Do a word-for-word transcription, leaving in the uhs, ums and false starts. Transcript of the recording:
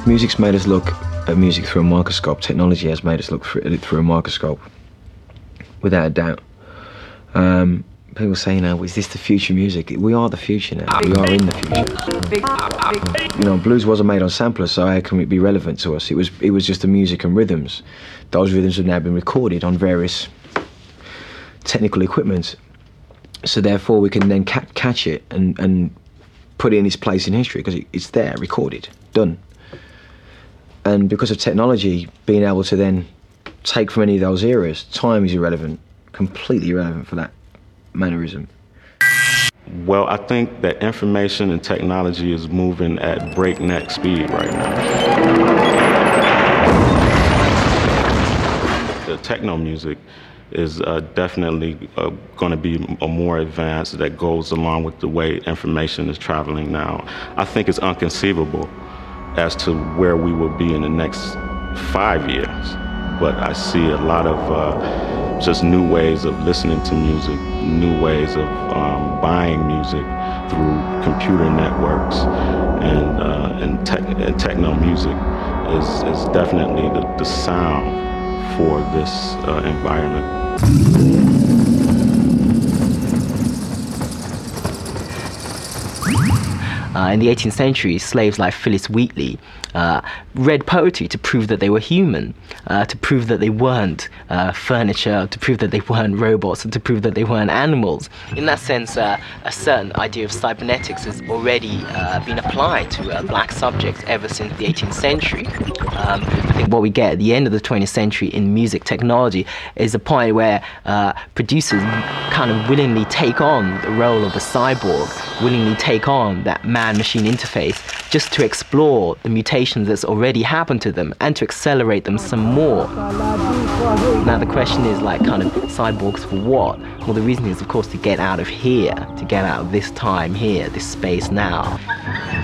music's made us look at music through a microscope. Technology has made us look at it through a microscope, without a doubt. Um, people say, you know, is this the future music? We are the future now. We are in the future. You know, blues wasn't made on samplers, so how can it be relevant to us? It was, it was just the music and rhythms. Those rhythms have now been recorded on various technical equipment, so therefore we can then ca- catch it and, and put it in its place in history, because it, it's there, recorded, done. And because of technology being able to then take from any of those eras, time is irrelevant, completely irrelevant for that mannerism. Well, I think that information and technology is moving at breakneck speed right now. The techno music is uh, definitely uh, going to be a more advanced, that goes along with the way information is traveling now. I think it's inconceivable as to where we will be in the next five years. But I see a lot of uh, just new ways of listening to music, new ways of um, buying music through computer networks, and uh, and, tech, and techno music is, is definitely the, the sound for this uh, environment. Uh, in the eighteenth century, slaves like Phillis Wheatley uh, read poetry to prove that they were human, uh, to prove that they weren't uh, furniture, to prove that they weren't robots, and to prove that they weren't animals. In that sense, uh, a certain idea of cybernetics has already uh, been applied to uh, black subjects ever since the eighteenth century. Um, I think what we get at the end of the twentieth century in music technology is a point where uh, producers kind of willingly take on the role of the cyborg, willingly take on that man-machine interface, just to explore the mutations that's already happened to them and to accelerate them some more. Now the question is, like, kind of cyborgs for what? Well, the reason is, of course, to get out of here, to get out of this time here, this space now.